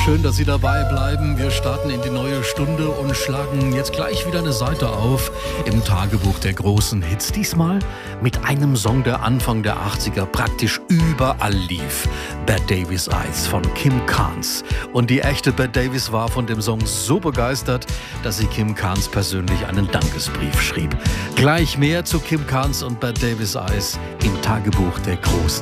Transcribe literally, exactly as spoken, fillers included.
Schön, dass Sie dabei bleiben. Wir starten in die neue Stunde und schlagen jetzt gleich wieder eine Seite auf im Tagebuch der großen Hits. Diesmal mit einem Song, der Anfang der achtziger praktisch überall lief. Bette Davis Eyes von Kim Carnes. Und die echte Bette Davis war von dem Song so begeistert, dass sie Kim Carnes persönlich einen Dankesbrief schrieb. Gleich mehr zu Kim Carnes und Bette Davis Eyes im Tagebuch der großen